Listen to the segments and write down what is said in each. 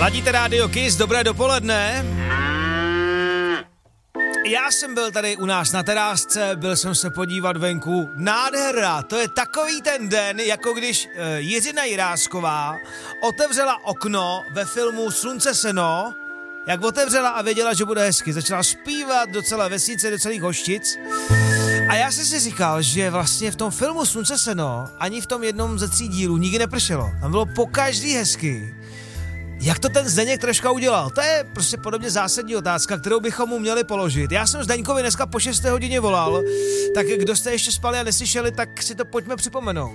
Ladíte rádio Kiss, dobré dopoledne. Já jsem byl tady u nás na terásce, byl jsem se podívat venku. Nádhera, to je takový ten den, jako když Jiřina Jirásková otevřela okno ve filmu Slunce seno, jak otevřela a věděla, že bude hezky. Začala zpívat do celé vesnice, do celých Hoštic. A já jsem si říkal, že vlastně v tom filmu Slunce seno ani v tom jednom ze 3 dílů nikdy nepršelo. Tam bylo pokaždý hezky. Jak to ten Zdeněk troška udělal? To je prostě podobně zásadní otázka, kterou bychom mu měli položit. Já jsem Zdeňkovi dneska po 6. hodině volal, tak kdo jste ještě spali a neslyšeli, tak si to pojďme připomenout.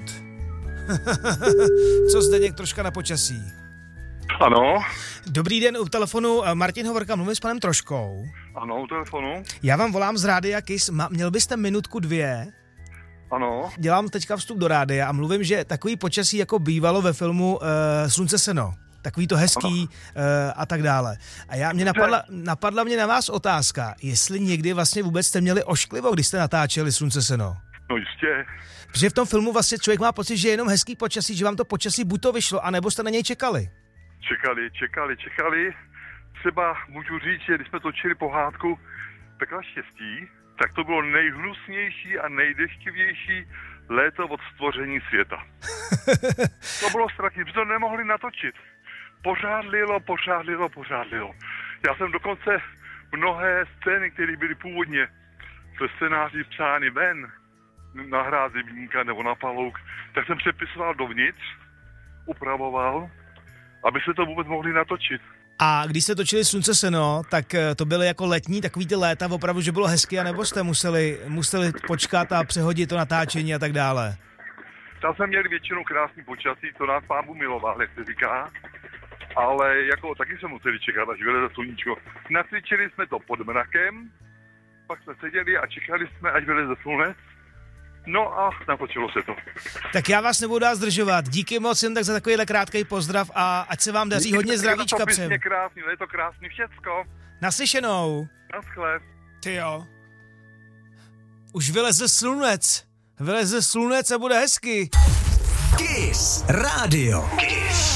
Co Zdeněk troška na počasí? Ano. Dobrý den, u telefonu Martin Hovorka, mluvím s panem Troškou. Ano, u telefonu. Já vám volám z rádia Kiss, měl byste minutku 2? Ano. Dělám teďka vstup do rádia a mluvím, že takový počasí jako bývalo ve filmu Slunce seno. Takový to hezký a tak dále. A napadla mě na vás otázka, jestli někdy vlastně vůbec jste měli ošklivo, když jste natáčeli Slunce seno. No jistě. Protože v tom filmu vlastně člověk má pocit, že je jenom hezký počasí, že vám to počasí buď to vyšlo, anebo jste na něj čekali. Čekali. Třeba můžu říct, že když jsme točili pohádku Pekla štěstí, tak to bylo nejhnusnější a nejdeštivější léto od stvoření světa. To bylo strašně, že to nemohli natočit. Pořád lilo. Já jsem dokonce mnohé scény, které byly původně ve scénáři psány ven, na hrázi Vínka nebo na Palouk, tak jsem přepisoval dovnitř, upravoval, aby se to vůbec mohli natočit. A když jste točili Slunce seno, tak to byly jako letní, takový ty léta opravdu, že bylo hezky, anebo jste museli počkat a přehodit to natáčení a tak dále? Tam jsme měli většinou krásný počasí, to nás Pán Bůh miloval, jak se říká, ale jako taky jsme museli čekat, až vyleze sluníčko. Nacvičili jsme to pod mrakem, pak jsme seděli a čekali jsme, až vyleze slunec. No a natočilo se to. Tak já vás nebudu dát zdržovat. Díky moc jen tak za takovýhle krátký pozdrav a ať se vám daří hodně zdravíčka přejem. Je to krásný všecko. Naslyšenou. Naschle. Ty jo. Už vyleze slunec a bude hezky. Kiss Radio. Kiss.